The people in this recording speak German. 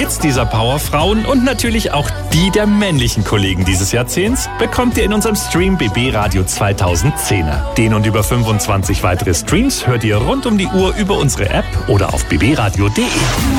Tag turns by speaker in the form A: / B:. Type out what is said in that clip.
A: Hits dieser Powerfrauen und natürlich auch die der männlichen Kollegen dieses Jahrzehnts bekommt ihr in unserem Stream BB Radio 2010er. Den und über 25 weitere Streams hört ihr rund um die Uhr über unsere App oder auf bbradio.de.